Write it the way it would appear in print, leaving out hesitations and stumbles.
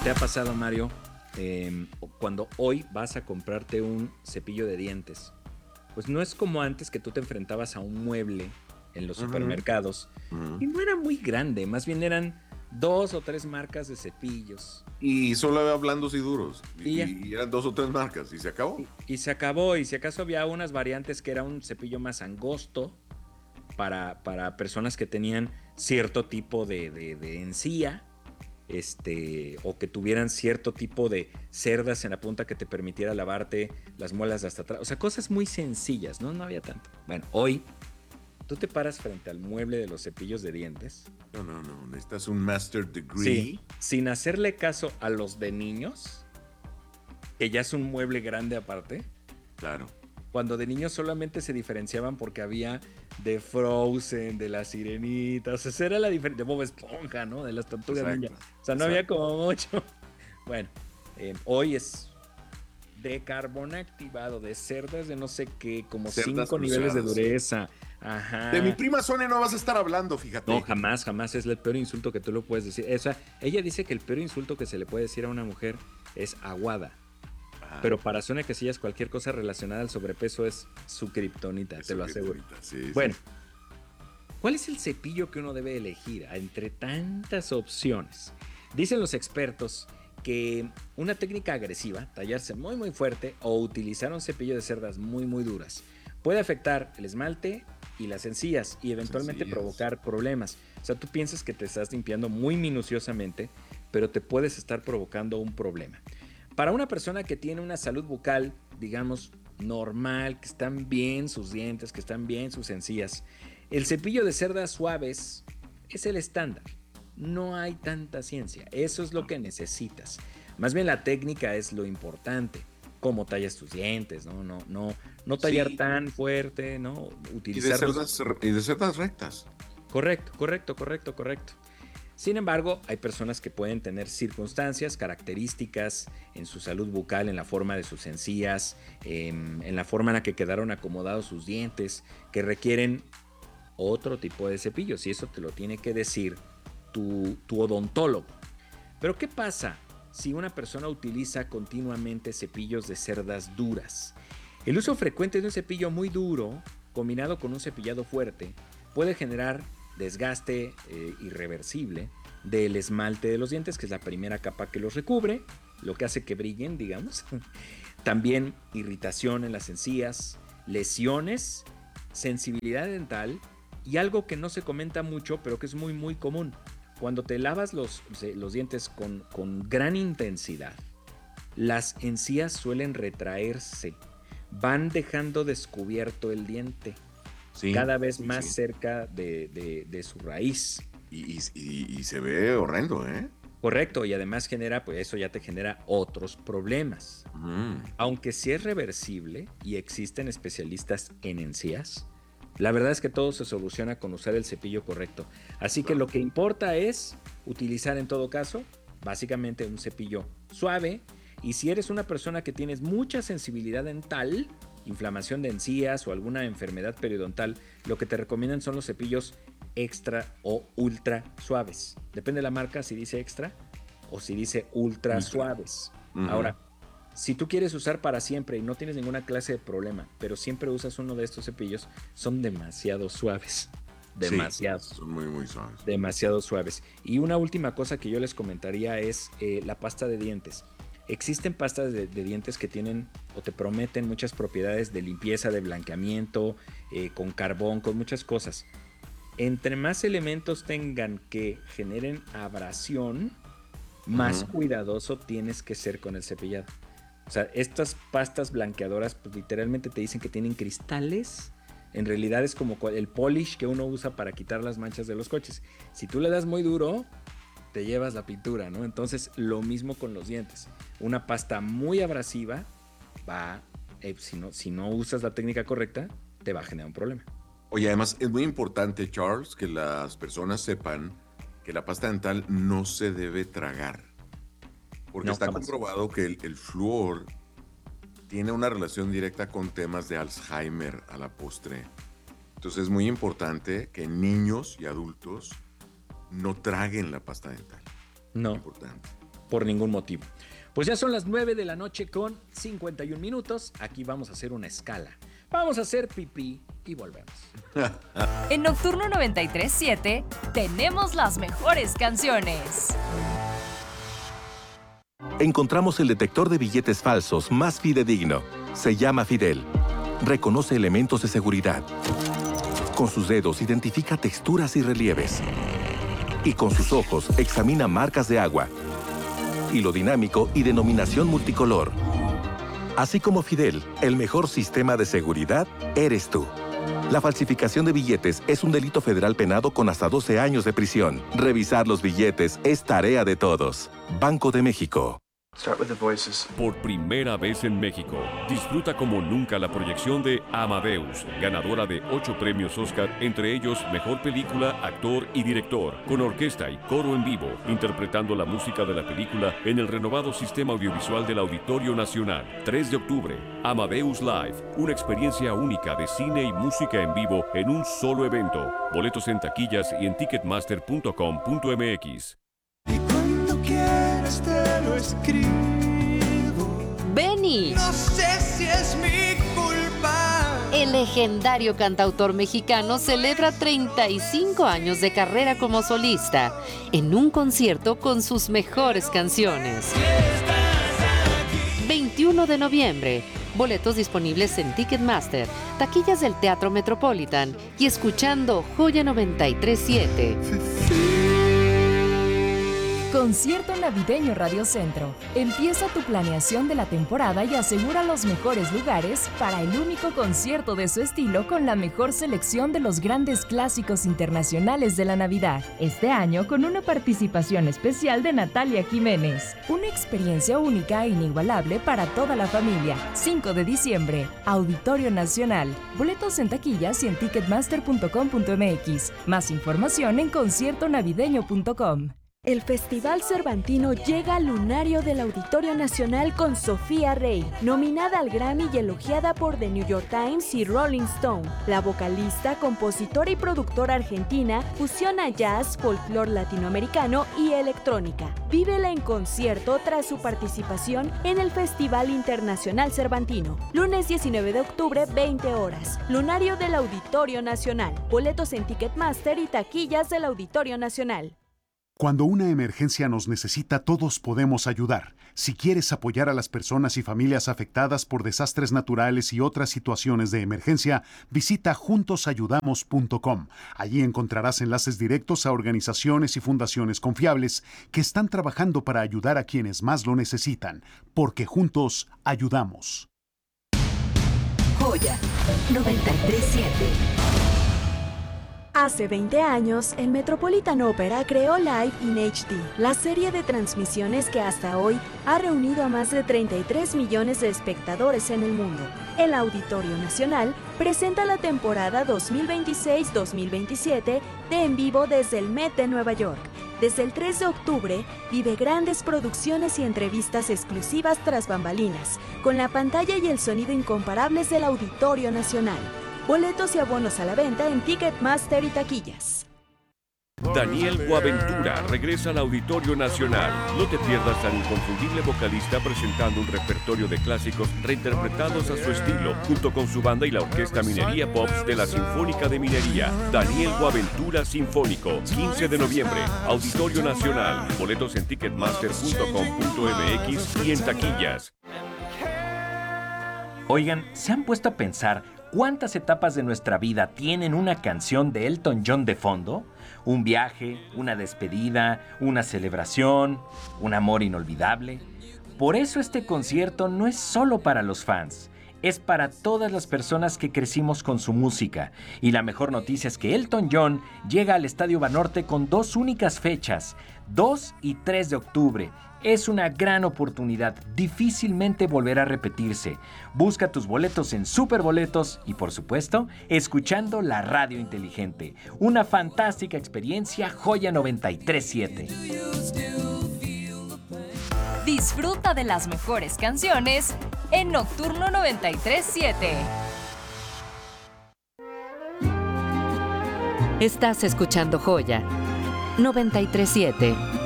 te ha pasado, Mario, cuando hoy vas a comprarte un cepillo de dientes? Pues no es como antes que tú te enfrentabas a un mueble en los Ujú, supermercados ujú. y no era muy grande, más bien eran dos o tres marcas de cepillos Y solo había blandos y duros. y ya. Y eran dos o tres marcas. Y se acabó. Y se acabó, y si acaso había unas variantes que era un cepillo más angosto para personas que tenían cierto tipo de encía, o que tuvieran cierto tipo de cerdas en la punta que te permitiera lavarte las muelas hasta atrás. O sea, cosas muy sencillas, ¿no? No había tanto. Bueno, hoy tú te paras frente al mueble de los cepillos de dientes. No, no, no. Necesitas un master Sí, degree. sin hacerle caso a los de niños, que ya es un mueble grande aparte. Claro. Cuando de niños solamente se diferenciaban porque había de Frozen, de la Sirenita, o sea, esa era la diferencia, de Bob Esponja, ¿no? De las Tortugas Ninja. Exacto. O sea, no había Exacto. como mucho. Bueno, hoy es de carbón activado, de cerdas de no sé qué, como Cerdas 5 niveles de cruzadas. dureza. De mi Ajá. prima Sonia no vas a estar hablando, No, fíjate. jamás, jamás es el peor insulto que tú le puedes decir. O sea, ella dice que el peor insulto que se le puede decir a una mujer es aguada. Ajá. Pero para Sonia Casillas, cualquier cosa relacionada al sobrepeso es su kriptonita, te Eso lo que aseguro. bonita. Sí, sí. Bueno, ¿cuál es el cepillo que uno debe elegir entre tantas opciones? Dicen los expertos que una técnica agresiva, tallarse muy muy fuerte o utilizar un cepillo de cerdas muy muy duras, puede afectar el esmalte y las encías y eventualmente Sencillas. provocar problemas. O sea, tú piensas que te estás limpiando muy minuciosamente, pero te puedes estar provocando un problema. Para una persona que tiene una salud bucal, digamos, normal, que están bien sus dientes, que están bien sus encías, el cepillo de cerdas suaves es el estándar. No hay tanta ciencia. Eso es lo No. que necesitas. Más bien la técnica es lo importante. Cómo tallas tus dientes, ¿no? No tallar Sí. tan fuerte, ¿no? Y de Utilizarlos. cerdas, y de cerdas rectas. Correcto, correcto, correcto, correcto. Sin embargo, hay personas que pueden tener circunstancias, características en su salud bucal, en la forma de sus encías, en la forma en la que quedaron acomodados sus dientes, que requieren otro tipo de cepillos y eso te lo tiene que decir tu odontólogo. Pero ¿qué pasa si una persona utiliza continuamente cepillos de cerdas duras? El uso frecuente de un cepillo muy duro, combinado con un cepillado fuerte, puede generar desgaste irreversible del esmalte de los dientes, que es la primera capa que los recubre, lo que hace que brillen, digamos. También irritación en las encías, lesiones, sensibilidad dental y algo que no se comenta mucho, pero que es muy, muy común. Cuando te lavas los dientes con gran intensidad, las encías suelen retraerse, van dejando descubierto el diente, Sí, cada vez sí, más sí. cerca de su raíz. Y se ve horrendo, ¿eh? Correcto, y además genera, pues eso ya te genera otros problemas. Mm, Aunque sí es reversible y existen especialistas en encías, la verdad es que todo se soluciona con usar el cepillo correcto. Así que claro. lo que importa es utilizar en todo caso básicamente un cepillo suave y si eres una persona que tienes mucha sensibilidad dental, inflamación de encías o alguna enfermedad periodontal, lo que te recomiendan son los cepillos extra o ultra suaves. Depende de la marca si dice extra o si dice ultra Ultra. suaves. Ujú. Ahora, si tú quieres usar para siempre y no tienes ninguna clase de problema, pero siempre usas uno de estos cepillos, son demasiado suaves. Sí, Demasiado, son muy, muy suaves. demasiado suaves. Y una última cosa que yo les comentaría es la pasta de dientes. Existen pastas de dientes que tienen o te prometen muchas propiedades de limpieza, de blanqueamiento, con carbón, con muchas cosas. Entre más elementos tengan que generen abrasión, más Ujú. cuidadoso tienes que ser con el cepillado. O sea, estas pastas blanqueadoras, pues literalmente te dicen que tienen cristales. En realidad es como el polish que uno usa para quitar las manchas de los coches. Si tú le das muy duro, te llevas la pintura, ¿no? Entonces, lo mismo con los dientes. Una pasta muy abrasiva va, si no usas la técnica correcta, te va a generar un problema. Oye, además es muy importante, Charles, que las personas sepan que la pasta dental no se debe tragar, porque No, está jamás. comprobado que el flúor tiene una relación directa con temas de Alzheimer a la postre. Entonces es muy importante que niños y adultos no traguen la pasta dental. No. Importante. por ningún motivo. Pues ya son las 9 de la noche con 51 minutos. Aquí vamos a hacer una escala. Vamos a hacer pipí y volvemos. En Nocturno 93.7 tenemos las mejores canciones. Encontramos el detector de billetes falsos más fidedigno. Se llama Fidel. Reconoce elementos de seguridad. Con sus dedos identifica texturas y relieves. Y con sus ojos examina marcas de agua, hilo dinámico y denominación multicolor. Así como Fidel, el mejor sistema de seguridad eres tú. La falsificación de billetes es un delito federal penado con hasta 12 años de prisión. Revisar los billetes es tarea de todos. Banco de México. Por primera vez en México, disfruta como nunca la proyección de Amadeus, ganadora de 8 premios Oscar, entre ellos Mejor Película, Actor y Director, con orquesta y coro en vivo, interpretando la música de la película en el renovado sistema audiovisual del Auditorio Nacional. 3 de octubre, Amadeus Live, una experiencia única de cine y música en vivo en un solo evento. Boletos en taquillas y en ticketmaster.com.mx. Te lo escribo. Benny. No sé si es mi culpa. El legendario cantautor mexicano celebra 35 años de carrera como solista en un concierto con sus mejores canciones. 21 de noviembre. Boletos disponibles en Ticketmaster, taquillas del Teatro Metropolitan y escuchando Joya 93.7. Concierto Navideño Radio Centro. Empieza tu planeación de la temporada y asegura los mejores lugares para el único concierto de su estilo con la mejor selección de los grandes clásicos internacionales de la Navidad. Este año con una participación especial de Natalia Jiménez. Una experiencia única e inigualable para toda la familia. 5 de diciembre, Auditorio Nacional. Boletos en taquillas y en ticketmaster.com.mx. Más información en conciertonavideño.com. El Festival Cervantino llega al lunario del Auditorio Nacional con Sofía Rey, nominada al Grammy y elogiada por The New York Times y Rolling Stone. La vocalista, compositora y productora argentina fusiona jazz, folclore latinoamericano y electrónica. Vívela en concierto tras su participación en el Festival Internacional Cervantino. Lunes 19 de octubre, 20 horas. Lunario del Auditorio Nacional. Boletos en Ticketmaster y taquillas del Auditorio Nacional. Cuando una emergencia nos necesita, todos podemos ayudar. Si quieres apoyar a las personas y familias afectadas por desastres naturales y otras situaciones de emergencia, visita juntosayudamos.com. Allí encontrarás enlaces directos a organizaciones y fundaciones confiables que están trabajando para ayudar a quienes más lo necesitan, porque juntos ayudamos. Joya 93.7. Hace 20 años, el Metropolitan Opera creó Live in HD, la serie de transmisiones que hasta hoy ha reunido a más de 33 millones de espectadores en el mundo. El Auditorio Nacional presenta la temporada 2026-2027 de En Vivo desde el Met de Nueva York. Desde el 3 de octubre, vive grandes producciones y entrevistas exclusivas tras bambalinas, con la pantalla y el sonido incomparables del Auditorio Nacional. Boletos y abonos a la venta en Ticketmaster y taquillas. Daniel Boaventura regresa al Auditorio Nacional. No te pierdas al inconfundible vocalista presentando un repertorio de clásicos reinterpretados a su estilo, junto con su banda y la Orquesta Minería Pops de la Sinfónica de Minería. Daniel Boaventura Sinfónico, 15 de noviembre, Auditorio Nacional. Boletos en ticketmaster.com.mx y en taquillas. Oigan, ¿se han puesto a pensar cuántas etapas de nuestra vida tienen una canción de Elton John de fondo? Un viaje, una despedida, una celebración, un amor inolvidable. Por eso este concierto no es solo para los fans, es para todas las personas que crecimos con su música. Y la mejor noticia es que Elton John llega al Estadio Banorte con 2 únicas fechas, 2 y 3 de octubre. Es una gran oportunidad, difícilmente volverá a repetirse. Busca tus boletos en Superboletos y, por supuesto, escuchando la radio inteligente. Una fantástica experiencia, Joya 93.7. Disfruta de las mejores canciones en Nocturno 93.7. Estás escuchando Joya 93.7.